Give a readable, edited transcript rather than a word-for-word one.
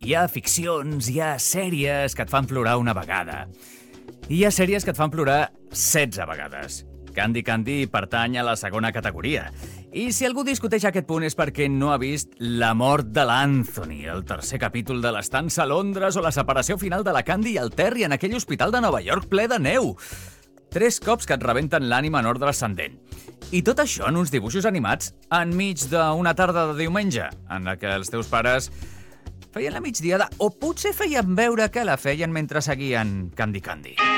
Hi ha ficcions, hi ha sèries que et fan plorar una vegada. I hi ha sèries que et fan plorar 16 vegades. Candy Candy pertany a la segona categoria. I si algú discuteix aquest punt és perquè no ha vist La mort de l'Anthony, el tercer capítol de l'Estança a Londres o la separació final de la Candy i el Terry en aquell hospital de Nova York ple de neu. 3 cops que et rebenten l'ànima en ordre ascendent. I tot això en uns dibuixos animats enmig d'una tarda de diumenge, en la que els teus pares feien la migdiada o potser feien veure que la feien mentre seguien Candy Candy.